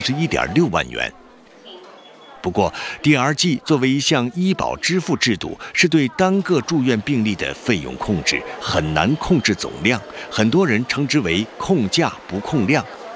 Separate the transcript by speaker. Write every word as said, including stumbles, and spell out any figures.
Speaker 1: 是一点六万元。不过 ，D R G 作为一项医保支付制度，是对单个住院病例的费用控制，很难控制总量，很多人称之为控价不控量，